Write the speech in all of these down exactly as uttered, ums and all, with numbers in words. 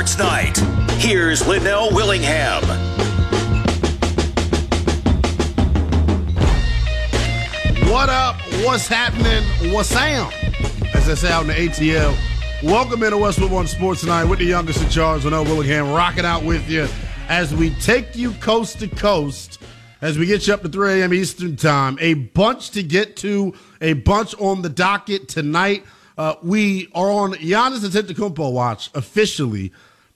Sports Night. Here's Linnell Willingham. What up? What's happening? What's Sam? As I say out in the A T L. Welcome into Westwood One Sports Tonight with the youngest in charge, Linnell Willingham, rocking out with you as we take you coast to coast, as we get you up to three a.m. Eastern Time. A bunch to get to, a bunch on the docket tonight. Uh, we are on Giannis Antetokounmpo watch officially.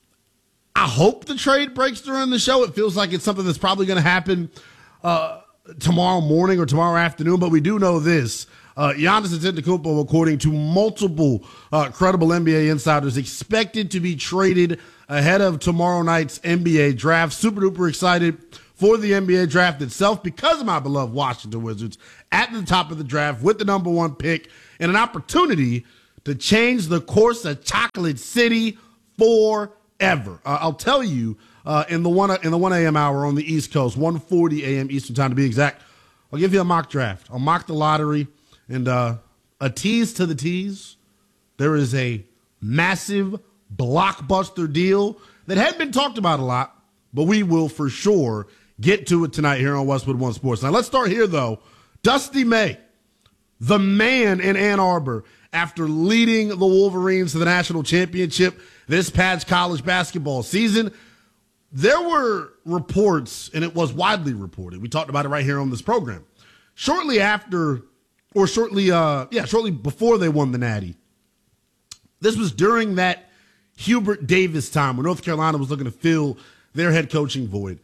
I hope the trade breaks during the show. It feels like it's something that's probably going to happen uh, tomorrow morning or tomorrow afternoon, but we do know this. Uh, Giannis Antetokounmpo, according to multiple uh, credible N B A insiders, expected to be traded ahead of tomorrow night's N B A draft. Super duper excited for the N B A draft itself because of my beloved Washington Wizards at the top of the draft with the number one pick and an opportunity to change the course of Chocolate City forever. Uh, I'll tell you uh, in the one in the one a.m. hour on the East Coast, one forty a.m. Eastern Time to be exact. I'll give you a mock draft. I'll mock the lottery. And uh, a tease to the tease, there is a massive blockbuster deal that hadn't been talked about a lot, but we will for sure get to it tonight here on Westwood One Sports. Now, let's start here, though. Dusty May, the man in Ann Arbor, after leading the Wolverines to the national championship this past college basketball season, there were reports, and it was widely reported. We talked about it right here on this program. Shortly after... Or shortly, uh, yeah, shortly before they won the Natty. This was during that Hubert Davis time when North Carolina was looking to fill their head coaching void.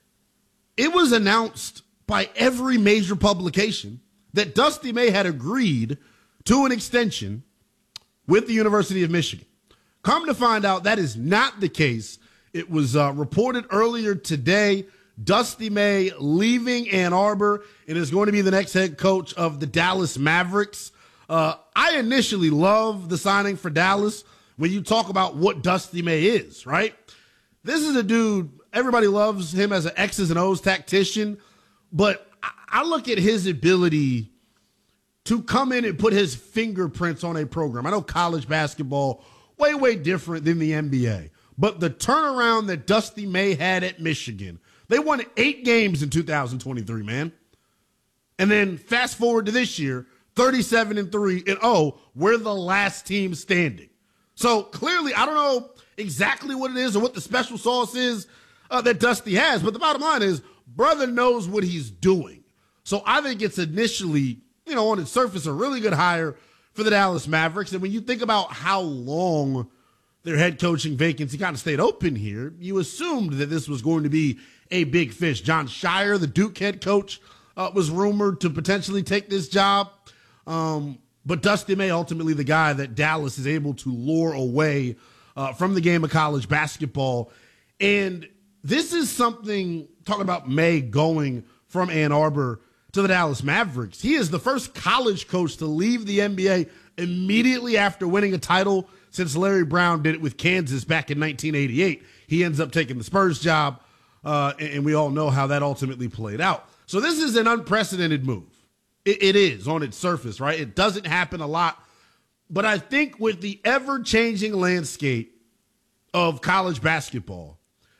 It was announced by every major publication that Dusty May had agreed to an extension with the University of Michigan. Come to find out, that is not the case. It was uh, reported earlier today. Dusty May leaving Ann Arbor and is going to be the next head coach of the Dallas Mavericks. Uh, I initially love the signing for Dallas when you talk about what Dusty May is, right? This is a dude, everybody loves him as an X's and O's tactician, but I look at his ability to come in and put his fingerprints on a program. I know college basketball, way, way different than the N B A, but the turnaround that Dusty May had at Michigan, they won eight games in two thousand twenty-three, man. And then fast forward to this year, thirty-seven and three and oh, we're the last team standing. So clearly, I don't know exactly what it is or what the special sauce is uh, that Dusty has, but the bottom line is, brother knows what he's doing. So I think it's initially, you know, on its surface, a really good hire for the Dallas Mavericks. And when you think about how long their head coaching vacancy kind of stayed open here, you assumed that this was going to be a big fish. John Shire, the Duke head coach, uh, was rumored to potentially take this job. Um, but Dusty May, ultimately the guy that Dallas is able to lure away uh, from the game of college basketball. And this is something, talking about May going from Ann Arbor to the Dallas Mavericks. He is the first college coach to leave the N B A immediately after winning a title since Larry Brown did it with Kansas back in nineteen eighty-eight. He ends up taking the Spurs job. Uh, and we all know how that ultimately played out. So this is an unprecedented move. It, it is on its surface, right? It doesn't happen a lot. But I think with the ever-changing landscape of college basketball,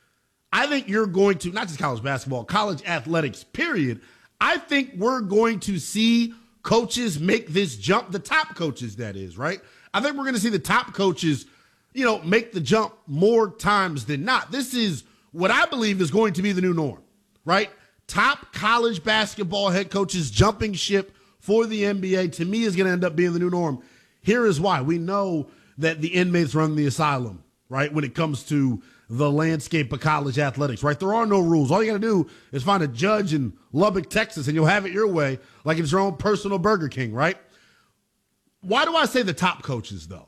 I think you're going to, not just college basketball, college athletics, period. I think we're going to see coaches make this jump, the top coaches, that is, right? I think we're going to see the top coaches, you know, make the jump more times than not. This is what I believe is going to be the new norm, right? Top college basketball head coaches jumping ship for the N B A, to me, is going to end up being the new norm. Here is why. We know that the inmates run the asylum, right, when it comes to the landscape of college athletics, right? There are no rules. All you got to do is find a judge in Lubbock, Texas, and you'll have it your way, like it's your own personal Burger King, right? Why do I say the top coaches, though?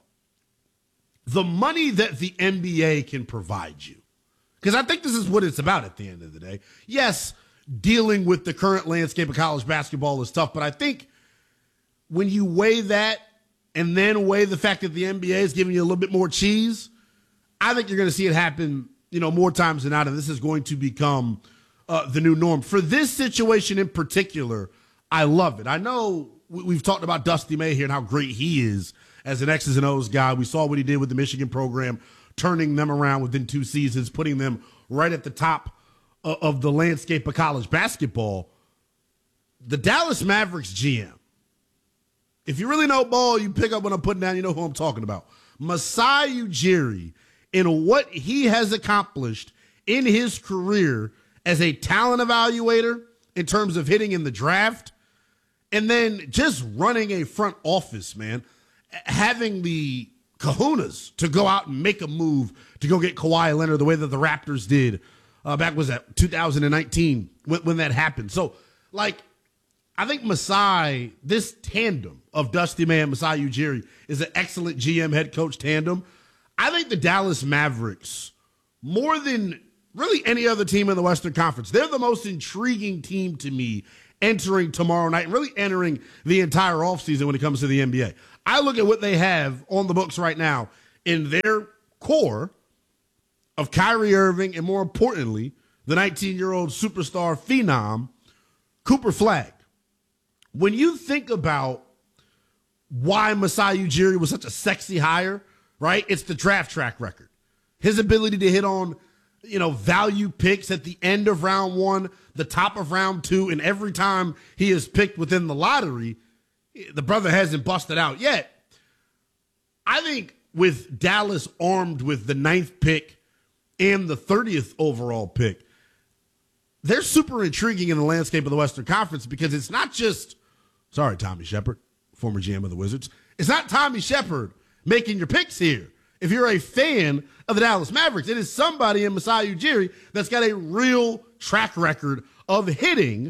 The money that the N B A can provide you. Because I think this is what it's about at the end of the day. Yes, dealing with the current landscape of college basketball is tough, but I think when you weigh that and then weigh the fact that the N B A is giving you a little bit more cheese, I think you're going to see it happen, you know, more times than not, and this is going to become uh, the new norm. For this situation in particular, I love it. I know we've talked about Dusty May here and how great he is as an X's and O's guy. We saw what he did with the Michigan program turning them around within two seasons, putting them right at the top of, of the landscape of college basketball. The Dallas Mavericks G M, if you really know ball, you pick up what I'm putting down, you know who I'm talking about. Masai Ujiri, in what he has accomplished in his career as a talent evaluator in terms of hitting in the draft, and then just running a front office, man, having the kahunas to go out and make a move to go get Kawhi Leonard the way that the Raptors did uh, back, was that two thousand nineteen when, when that happened. So, like, I think Masai, this tandem of Dusty May and Masai Ujiri is an excellent G M head coach tandem. I think the Dallas Mavericks, more than really any other team in the Western Conference, they're the most intriguing team to me entering tomorrow night and really entering the entire offseason when it comes to the N B A. I look at what they have on the books right now in their core of Kyrie Irving and, more importantly, the nineteen-year-old superstar phenom, Cooper Flagg. When you think about why Masai Ujiri was such a sexy hire, right? It's the draft track record. His ability to hit on, you know, value picks at the end of round one, the top of round two, and every time he is picked within the lottery, the brother hasn't busted out yet. I think with Dallas armed with the ninth pick and the thirtieth overall pick, they're super intriguing in the landscape of the Western Conference, because it's not just, sorry, Tommy Shepard, former G M of the Wizards, it's not Tommy Shepard making your picks here. If you're a fan of the Dallas Mavericks, it is somebody in Masai Ujiri that's got a real track record of hitting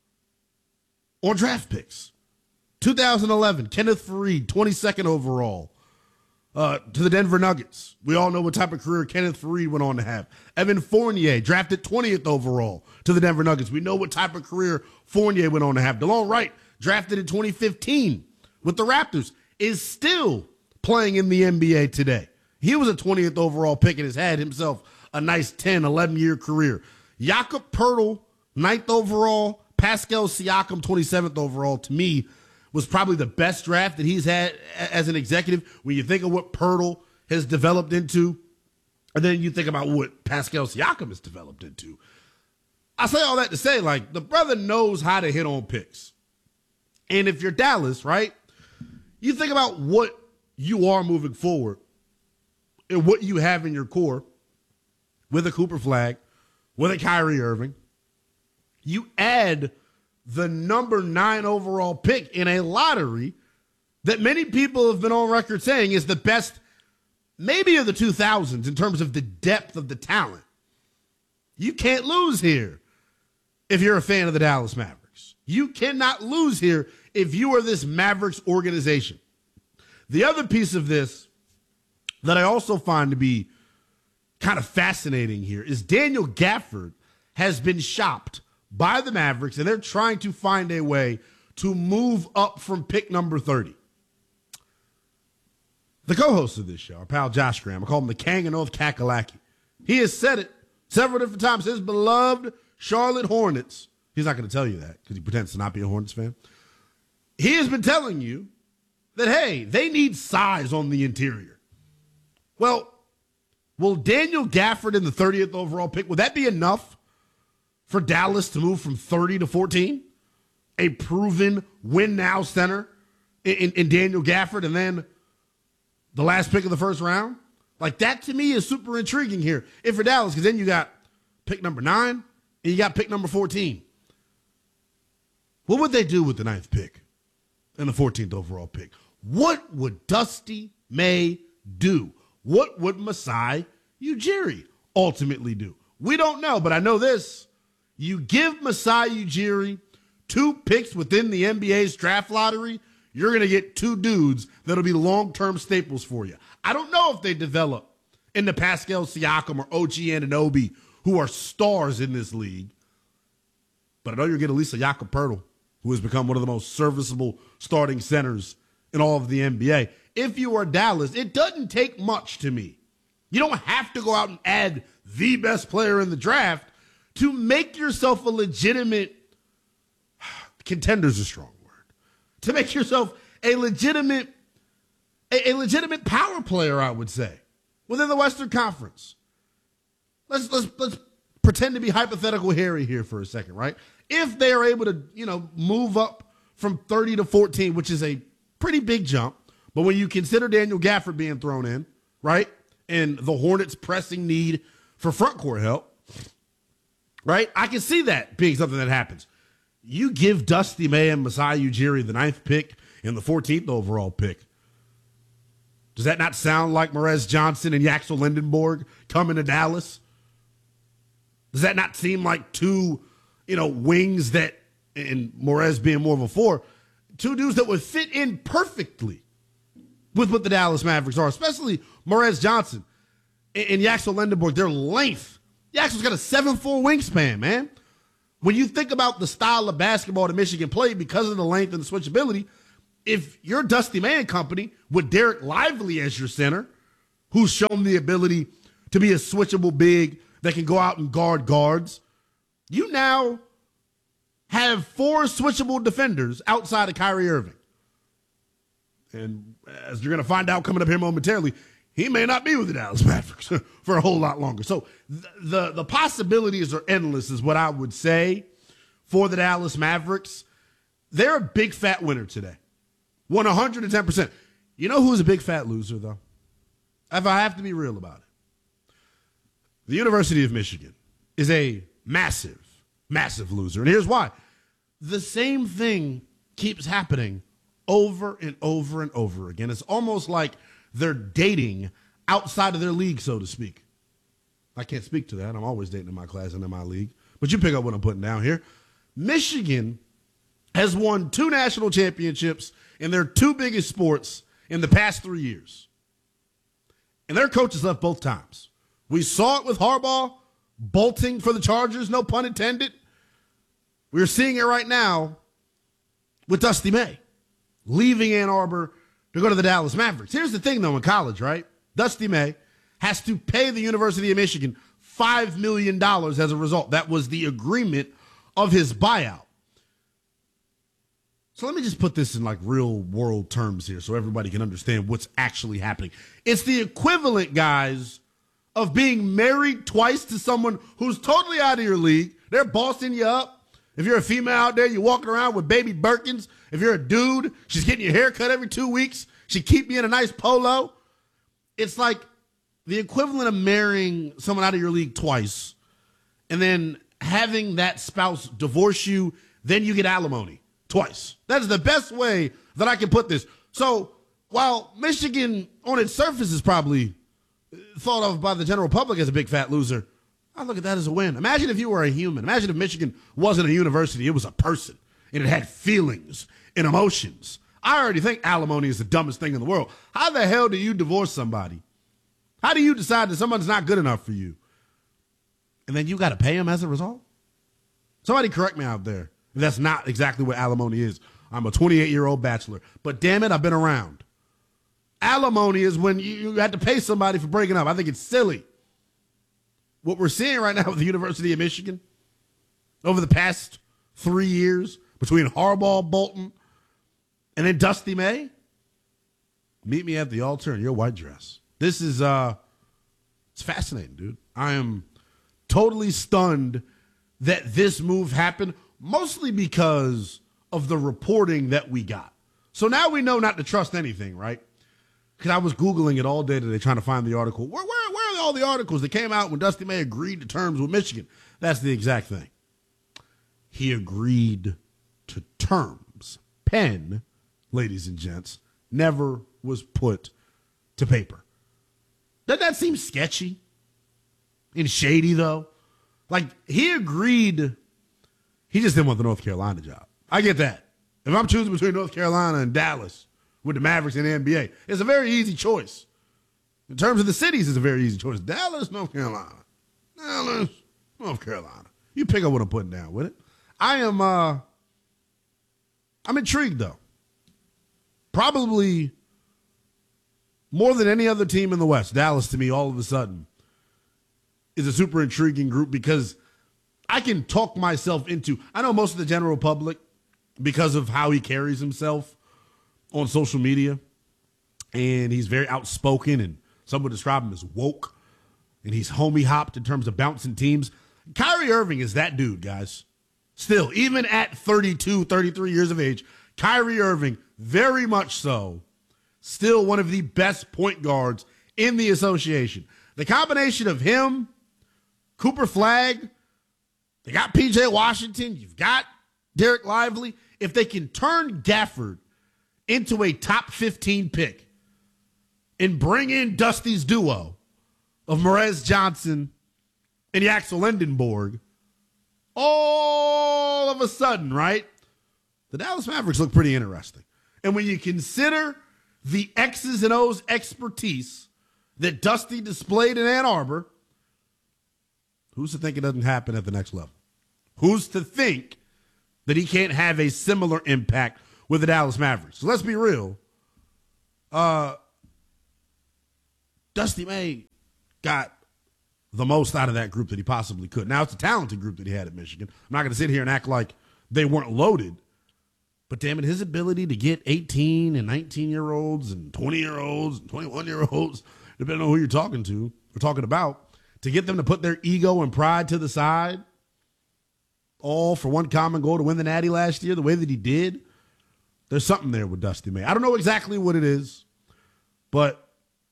on draft picks. two thousand eleven, Kenneth Faried, twenty-second overall uh, to the Denver Nuggets. We all know what type of career Kenneth Faried went on to have. Evan Fournier, drafted twentieth overall to the Denver Nuggets. We know what type of career Fournier went on to have. DeLon Wright, drafted in twenty fifteen with the Raptors, is still playing in the N B A today. He was a twentieth overall pick and has had himself a nice ten, eleven-year career. Jakob Poeltl, ninth overall. Pascal Siakam, twenty-seventh overall, to me, was probably the best draft that he's had as an executive. When you think of what Poeltl has developed into, and then you think about what Pascal Siakam has developed into. I say all that to say, like, the brother knows how to hit on picks. And if you're Dallas, right, you think about what you are moving forward and what you have in your core with a Cooper Flagg, with a Kyrie Irving. You add the number nine overall pick in a lottery that many people have been on record saying is the best, maybe of the two thousands, in terms of the depth of the talent. You can't lose here if you're a fan of the Dallas Mavericks. You cannot lose here if you are this Mavericks organization. The other piece of this that I also find to be kind of fascinating here is Daniel Gafford has been shopped by the Mavericks, and they're trying to find a way to move up from pick number thirty. The co-host of this show, our pal Josh Graham, I call him the Kang of North Kakalaki. He has said it several different times. His beloved Charlotte Hornets, he's not going to tell you that because he pretends to not be a Hornets fan. He has been telling you that, hey, they need size on the interior. Well, will Daniel Gafford in the thirtieth overall pick, will that be enough for Dallas to move from thirty to fourteen? A proven win-now center in, in, in Daniel Gafford, and then the last pick of the first round? Like, that to me is super intriguing here. If for Dallas, because then you got pick number nine and you got pick number fourteen. What would they do with the ninth pick and the fourteenth overall pick? What would Dusty May do? What would Masai Ujiri ultimately do? We don't know, but I know this. You give Masai Ujiri two picks within the N B A's draft lottery, you're going to get two dudes that'll be long-term staples for you. I don't know if they develop into Pascal Siakam or O G Anunoby, who are stars in this league, but I know you're getting at least a Jakob Poeltl, who has become one of the most serviceable starting centers in all of the N B A. If you are Dallas, it doesn't take much to me. You don't have to go out and add the best player in the draft to make yourself a legitimate, contender's a strong word, to make yourself a legitimate, a, a legitimate power player, I would say. within the Western Conference. Let's let's let's pretend to be hypothetical Harry here for a second, right? If they are able to, you know, move up from thirty to fourteen, which is a pretty big jump, but when you consider Daniel Gafford being thrown in, right, and the Hornets' pressing need for front court help, right, I can see that being something that happens. You give Dusty May and Masai Ujiri the ninth pick and the fourteenth overall pick. Does that not sound like Morez Johnson and Yaxel Lindenborg coming to Dallas? Does that not seem like two, you know, wings that, and Morez being more of a four, two dudes that would fit in perfectly with what the Dallas Mavericks are, especially Morez Johnson and, and Yaxel Lindenborg, their length. Yaxel's got a seven foot four wingspan, man. When you think about the style of basketball that Michigan played because of the length and the switchability, if you're Dusty May and company with Derek Lively as your center, who's shown the ability to be a switchable big that can go out and guard guards, you now have four switchable defenders outside of Kyrie Irving. And as you're going to find out coming up here momentarily, he may not be with the Dallas Mavericks for a whole lot longer. So th- the, the possibilities are endless is what I would say for the Dallas Mavericks. They're a big fat winner today. Won one hundred ten percent. You know who's a big fat loser, though? If I have to be real about it. The University of Michigan is a massive, massive loser. And here's why. The same thing keeps happening over and over and over again. It's almost like they're dating outside of their league, so to speak. I can't speak to that. I'm always dating in my class and in my league. But you pick up what I'm putting down here. Michigan has won two national championships in their two biggest sports in the past three years. And their coaches left both times. We saw it with Harbaugh bolting for the Chargers, no pun intended. We're seeing it right now with Dusty May leaving Ann Arbor to go to the Dallas Mavericks. Here's the thing, though, in college, right? Dusty May has to pay the University of Michigan five million dollars as a result. That was the agreement of his buyout. So let me just put this in like real world terms here so everybody can understand what's actually happening. It's the equivalent, guys, of being married twice to someone who's totally out of your league. They're bossing you up. If you're a female out there, you're walking around with baby Birkins. If you're a dude, she's getting your hair cut every two weeks. She keep you in a nice polo. It's like the equivalent of marrying someone out of your league twice and then having that spouse divorce you, then you get alimony twice. That's the best way that I can put this. So while Michigan on its surface is probably thought of by the general public as a big fat loser, I look at that as a win. Imagine if you were a human. Imagine if Michigan wasn't a university. It was a person, and it had feelings and emotions. I already think alimony is the dumbest thing in the world. How the hell do you divorce somebody? How do you decide that someone's not good enough for you? And then you got to pay them as a result? Somebody correct me out there. That's not exactly what alimony is. I'm a twenty-eight-year-old bachelor, but damn it, I've been around. Alimony is when you, you had to pay somebody for breaking up. I think it's silly. What we're seeing right now with the University of Michigan over the past three years between Harbaugh, Bolton, and then Dusty May, meet me at the altar in your white dress. This is, uh, it's fascinating, dude. I am totally stunned that this move happened, mostly because of the reporting that we got. So now we know not to trust anything, right? Because I was Googling it all day today trying to find the article. Where, where, where are all the articles that came out when Dusty May agreed to terms with Michigan? That's the exact thing. He agreed to terms. Pen, ladies and gents, never was put to paper. Doesn't that seem sketchy and shady, though? Like, he agreed. He just didn't want the North Carolina job. I get that. If I'm choosing between North Carolina and Dallas with the Mavericks and the N B A, it's a very easy choice. In terms of the cities, it's a very easy choice. Dallas, North Carolina. Dallas, North Carolina. You pick up what I'm putting down with it. I am, uh, I'm intrigued, though. Probably more than any other team in the West, Dallas, to me, all of a sudden, is a super intriguing group because I can talk myself into, I know most of the general public, because of how he carries himself on social media, and he's very outspoken and Some would describe him as woke, and he's homie hopped in terms of bouncing teams. Kyrie Irving is that dude, guys. Still, even at thirty-two, thirty-three years of age, Kyrie Irving, very much so, still one of the best point guards in the association. The combination of him, Cooper Flagg, they got P J Washington, you've got Derek Lively. If they can turn Gafford into a top fifteen pick and bring in Dusty's duo of Morez Johnson and Yaxel Lendenborg, all of a sudden, right, the Dallas Mavericks look pretty interesting. And when you consider the X's and O's expertise that Dusty displayed in Ann Arbor, who's to think it doesn't happen at the next level? Who's to think that he can't have a similar impact with the Dallas Mavericks? So let's be real. Uh, Dusty May got the most out of that group that he possibly could. Now, it's a talented group that he had at Michigan. I'm not going to sit here and act like they weren't loaded. But damn it, his ability to get eighteen and nineteen-year-olds and twenty-year-olds and twenty-one-year-olds, depending on who you're talking to or talking about, to get them to put their ego and pride to the side, all for one common goal to win the Natty last year, the way that he did, there's something there with Dusty May. I don't know exactly what it is, but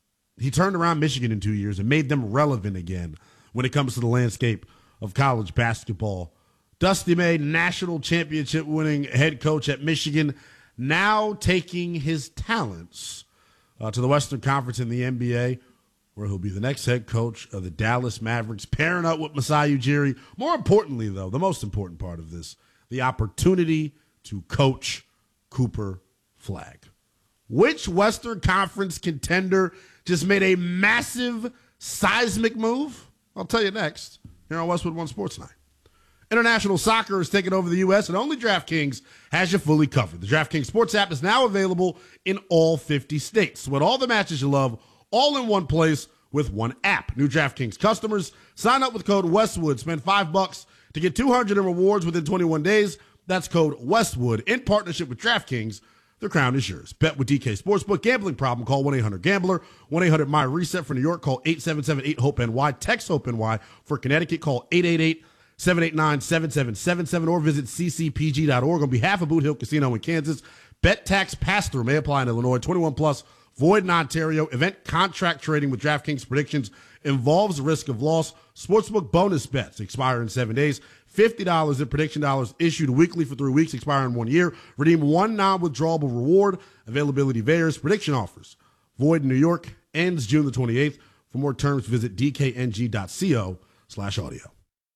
he turned around Michigan in two years and made them relevant again when it comes to the landscape of college basketball. Dusty May, national championship winning head coach at Michigan, now taking his talents uh, to the Western Conference in the N B A, where he'll be the next head coach of the Dallas Mavericks, pairing up with Masai Ujiri. More importantly, though, the most important part of this, the opportunity to coach Cooper Flagg. Which Western Conference contender just made a massive seismic move? I'll tell you next here on Westwood One Sports Night. International soccer has taken over the U S, and only DraftKings has you fully covered. The DraftKings Sports app is now available in all fifty states. With all the matches you love, all in one place with one app. New DraftKings customers, sign up with code Westwood. Spend five bucks to get two hundred in rewards within twenty-one days. That's code Westwood in partnership with DraftKings. The crown is yours. Bet with D K Sportsbook. Gambling problem? Call one eight hundred gambler. one eight hundred my reset for New York. Call eight seven seven eight hope N Y. Text HOPE-NY. For Connecticut, call eight eight eight seven eight nine seven seven seven seven or visit c c p g dot org. On behalf of Boot Hill Casino in Kansas, bet tax pass-through may apply in Illinois. twenty-one plus, void in Ontario. Event contract trading with DraftKings predictions involves risk of loss. Sportsbook bonus bets expire in seven days. fifty dollars in prediction dollars issued weekly for three weeks, expire in one year. Redeem one non-withdrawable reward. Availability varies. Prediction offers void in New York. Ends June the twenty-eighth. For more terms, visit d k n g dot co slash audio.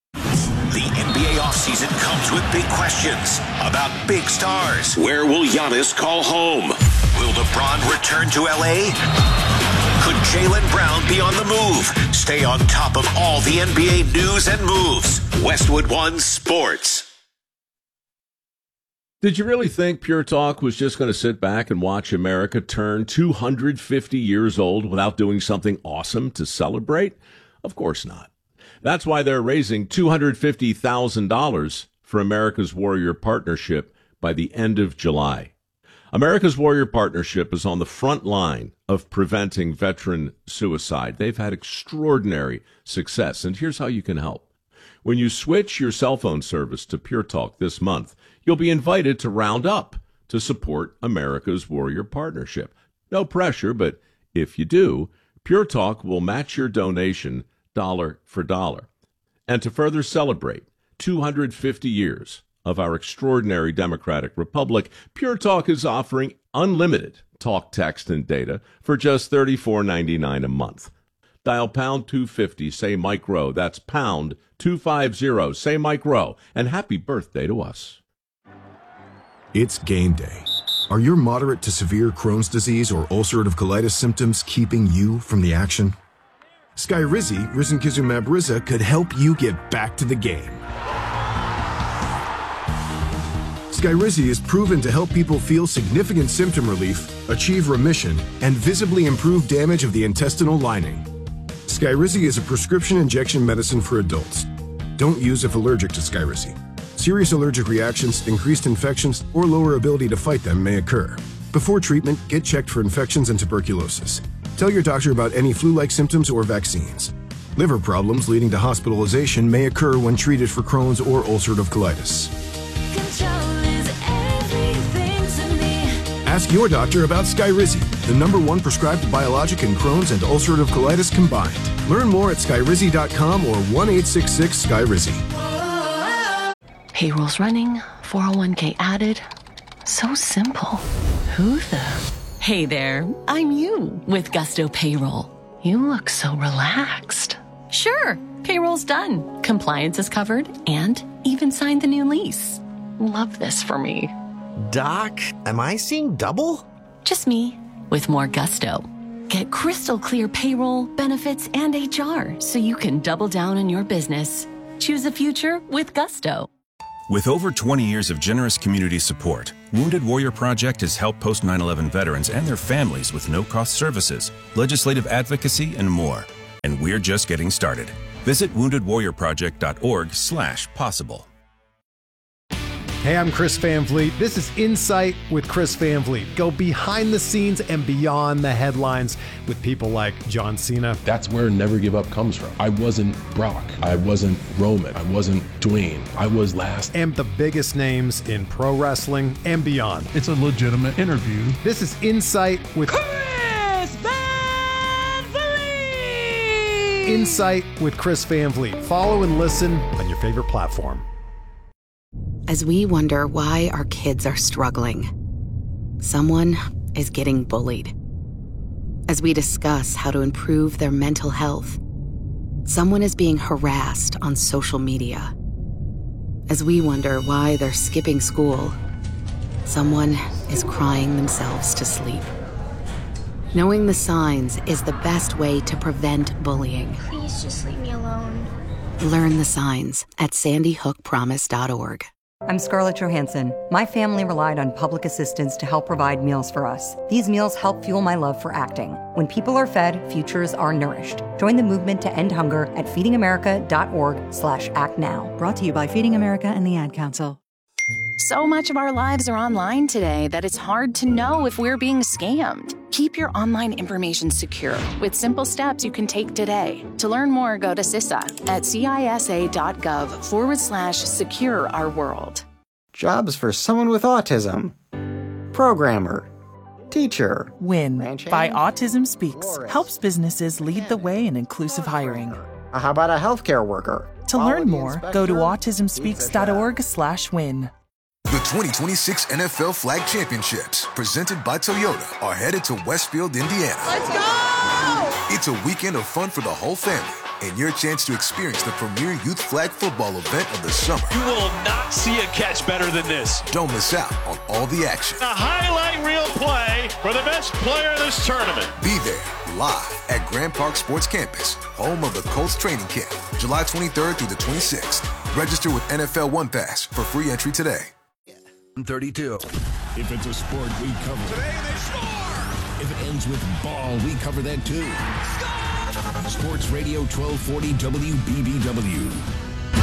The N B A offseason comes with big questions about big stars. Where will Giannis call home? Will LeBron return to L A? Could Jaylen Brown be on the move? Stay on top of all the N B A news and moves. Westwood One Sports. Did you really think Pure Talk was just going to sit back and watch America turn two hundred fifty years old without doing something awesome to celebrate? Of course not. That's why they're raising two hundred fifty thousand dollars for America's Warrior Partnership by the end of July. America's Warrior Partnership is on the front line of preventing veteran suicide. They've had extraordinary success, and here's how you can help. When you switch your cell phone service to Pure Talk this month, you'll be invited to round up to support America's Warrior Partnership. No pressure, but if you do, Pure Talk will match your donation dollar for dollar. And to further celebrate two hundred fifty years of our extraordinary democratic republic, Pure Talk is offering unlimited talk, text, and data for just thirty-four ninety-nine a month. Dial pound two fifty, say Mike Rowe. That's pound two fifty, say Mike Rowe. And happy birthday to us. It's game day. Are your moderate to severe Crohn's disease or ulcerative colitis symptoms keeping you from the action? Skyrizi, risankizumab Riza, could help you get back to the game. Skyrizi is proven to help people feel significant symptom relief, achieve remission, and visibly improve damage of the intestinal lining. Skyrizi is a prescription injection medicine for adults. Don't use if allergic to Skyrizi. Serious allergic reactions, increased infections, or lower ability to fight them may occur. Before treatment, get checked for infections and tuberculosis. Tell your doctor about any flu-like symptoms or vaccines. Liver problems leading to hospitalization may occur when treated for Crohn's or ulcerative colitis. Ask your doctor about Skyrizi, the number one prescribed biologic in Crohn's and ulcerative colitis combined. Learn more at skyrizi dot com or one eight six six Skyrizi. Payroll's running, four oh one k added. So simple. Who the? Hey there, I'm you with Gusto Payroll. You look so relaxed. Sure, payroll's done. Compliance is covered and even signed the new lease. Love this for me. Doc, am I seeing double? Just me, with more gusto. Get crystal clear payroll, benefits, and H R so you can double down on your business. Choose a future with Gusto. With over twenty years of generous community support, Wounded Warrior Project has helped post nine eleven veterans and their families with no-cost services, legislative advocacy, and more. And we're just getting started. Visit wounded warrior project dot org slash possible. Hey, I'm Chris Van Vliet. This is Insight with Chris Van Vliet. Go behind the scenes and beyond the headlines with people like John Cena. That's where Never Give Up comes from. I wasn't Brock. I wasn't Roman. I wasn't Dwayne. I was last. And the biggest names in pro wrestling and beyond. It's a legitimate interview. This is Insight with Chris Van Vliet. Insight with Chris Van Vliet. Follow and listen on your favorite platform. As we wonder why our kids are struggling, someone is getting bullied. As we discuss how to improve their mental health, someone is being harassed on social media. As we wonder why they're skipping school, someone is crying themselves to sleep. Knowing the signs is the best way to prevent bullying. Please just leave me alone. Learn the signs at sandy hook promise dot org. I'm Scarlett Johansson. My family relied on public assistance to help provide meals for us. These meals help fuel my love for acting. When people are fed, futures are nourished. Join the movement to end hunger at feeding america dot org slash act now. Brought to you by Feeding America and the Ad Council. So much of our lives are online today that it's hard to know if we're being scammed. Keep your online information secure with simple steps you can take today. To learn more, go to C I S A at C I S A dot gov forward slash secure our world. Jobs for someone with autism. Programmer. Teacher. WIN by Autism Speaks helps businesses lead the way in inclusive hiring. How about a healthcare worker? To learn more, go to autism speaks dot org slash win. The twenty twenty-six N F L Flag Championships, presented by Toyota, are headed to Westfield, Indiana. Let's go! It's a weekend of fun for the whole family and your chance to experience the premier youth flag football event of the summer. You will not see a catch better than this. Don't miss out on all the action. A highlight reel play for the best player in this tournament. Be there live at Grand Park Sports Campus, home of the Colts training camp, July twenty-third through the twenty-sixth. Register with N F L One Pass for free entry today. thirty-two. If it's a sport, we cover it. Today they score! If it ends with ball, we cover that too. Score! Sports Radio twelve forty W B B W.